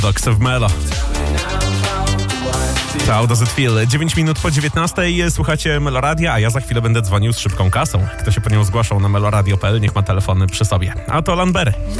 Dogs of Melo. How does it feel? 9 minut po 19 słuchacie Meloradia, a ja za chwilę będę dzwonił z szybką kasą. Kto się po nią zgłaszał na meloradio.pl, niech ma telefony przy sobie. A to Lanbery.